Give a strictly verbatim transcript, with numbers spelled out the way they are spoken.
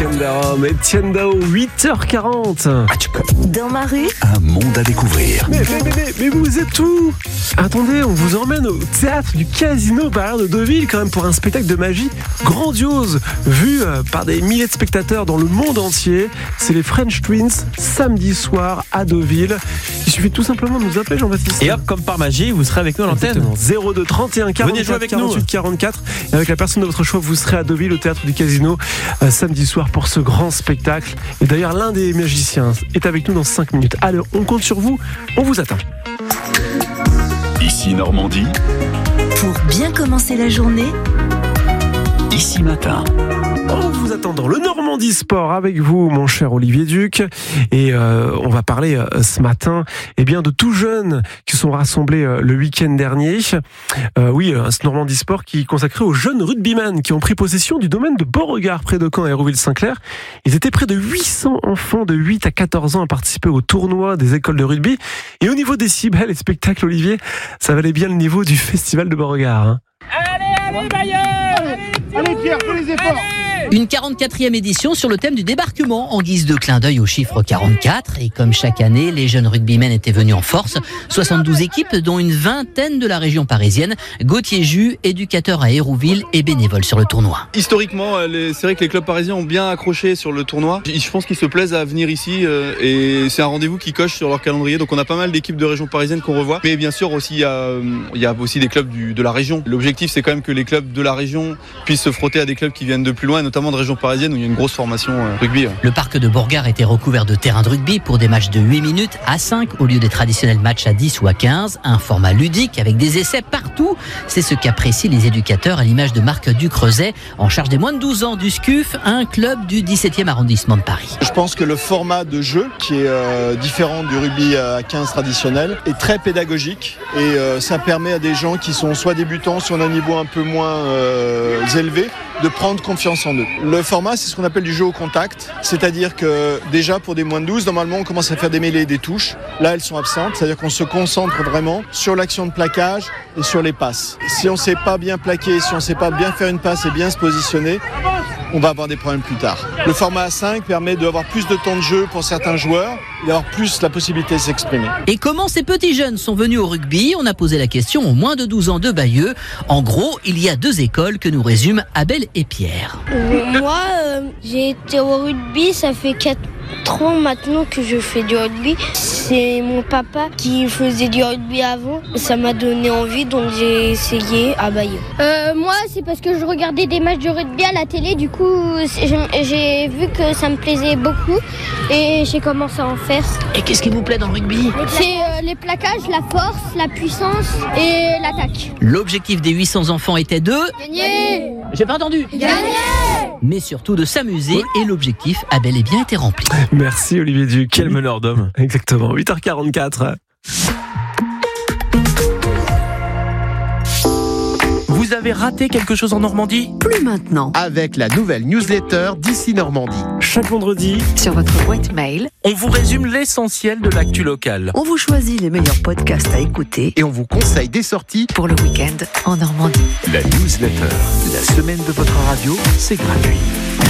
week-end à Rome. Etienne Dao, huit heures quarante. Dans ma rue, un monde à découvrir. Mais, mais, mais, mais, mais vous êtes où? Attendez, on vous emmène au théâtre du Casino Barrière de Deauville quand même pour un spectacle de magie grandiose vu par des milliers de spectateurs dans le monde entier. C'est les French Twins, samedi soir à Deauville. Il suffit tout simplement de nous appeler, Jean-Baptiste. Et hop, comme par magie, vous serez avec nous à l'antenne. zéro deux trente et un quarante-quatre quarante-huit quarante-quatre. Et avec la personne de votre choix, vous serez à Deauville au théâtre du Casino euh, samedi soir pour ce grand spectacle. Et d'ailleurs, l'un des magiciens est avec nous dans cinq minutes. Allez, on compte sur vous, on vous attend. Ici Normandie. pour bien commencer la journée, Ici Matin. En vous attendant, le Normandie Sport avec vous, mon cher Olivier Duc. Et euh, on va parler euh, ce matin eh bien, de tout jeunes qui sont rassemblés euh, le week-end dernier. Euh, oui, euh, ce Normandie Sport qui est consacré aux jeunes rugbyman qui ont pris possession du domaine de Beauregard, près de Caen et Hérouville-Saint-Clair. Ils étaient près de huit cents enfants de huit à quatorze ans à participer au tournoi des écoles de rugby. Et au niveau des cibles et spectacles, Olivier, ça valait bien le niveau du festival de Beauregard. Hein. Allez, allez, Bayeux! Allez Pierre, fais les efforts! Une quarante-quatrième édition sur le thème du débarquement en guise de clin d'œil au chiffre quarante-quatre. Et comme chaque année, les jeunes rugbymen étaient venus en force. soixante-douze équipes, dont une vingtaine de la région parisienne. Gauthier Jus, éducateur à Hérouville et bénévole sur le tournoi. Historiquement, les, c'est vrai que les clubs parisiens ont bien accroché sur le tournoi. Je pense qu'ils se plaisent à venir ici euh, et c'est un rendez-vous qui coche sur leur calendrier. Donc on a pas mal d'équipes de région parisienne qu'on revoit. Mais bien sûr aussi, il y a, il y a aussi des clubs du, de la région. L'objectif, c'est quand même que les clubs de la région puissent se frotter à des clubs qui viennent de plus loin, notamment de région parisienne où il y a une grosse formation euh, rugby. Le parc de Beauregard était recouvert de terrains de rugby pour des matchs de huit minutes à cinq au lieu des traditionnels matchs à dix ou à quinze. Un format ludique avec des essais partout. C'est ce qu'apprécient les éducateurs à l'image de Marc Ducreuset, en charge des moins de douze ans du S C U F, un club du dix-septième arrondissement de Paris. Je pense que le format de jeu, qui est euh, différent du rugby à quinze traditionnel, est très pédagogique et euh, ça permet à des gens qui sont soit débutants, soit d'un niveau un peu moins euh, élevé, de prendre confiance en eux. Le format, c'est ce qu'on appelle du jeu au contact, c'est-à-dire que déjà pour des moins de douze, normalement on commence à faire des mêlées et des touches. Là, elles sont absentes, c'est-à-dire qu'on se concentre vraiment sur l'action de plaquage et sur les passes. Si on ne sait pas bien plaquer, si on ne sait pas bien faire une passe et bien se positionner, on va avoir des problèmes plus tard. Le format A cinq permet d'avoir plus de temps de jeu pour certains joueurs et d'avoir plus la possibilité de s'exprimer. Et comment ces petits jeunes sont venus au rugby? On a posé la question aux moins de douze ans de Bayeux. En gros, il y a deux écoles que nous résument Abel et Pierre. Euh, moi, euh, j'ai été au rugby, ça fait quatre ans maintenant que je fais du rugby. C'est mon papa qui faisait du rugby avant. Ça m'a donné envie, donc j'ai essayé à Bayeux. Euh, moi, c'est parce que je regardais des matchs de rugby à la télé. Du coup, j'ai vu que ça me plaisait beaucoup et j'ai commencé à en faire. Et qu'est-ce qui vous plaît dans le rugby? C'est euh, les plaquages, la force, la puissance et l'attaque. L'objectif des huit cents enfants était de... Gagner! J'ai pas entendu. Gagner! Mais surtout de s'amuser, et l'objectif a bel et bien été rempli. Merci Olivier Duc. Quel meneur d'homme. Exactement, huit heures quarante-quatre. Vous avez raté quelque chose en Normandie? plus maintenant. Avec la nouvelle newsletter d'Ici Normandie. Chaque vendredi, Sur votre boîte mail, On vous résume l'essentiel de l'actu locale. on vous choisit les meilleurs podcasts à écouter Et on vous conseille des sorties. pour le week-end en Normandie. La newsletter. La semaine de votre radio, c'est gratuit.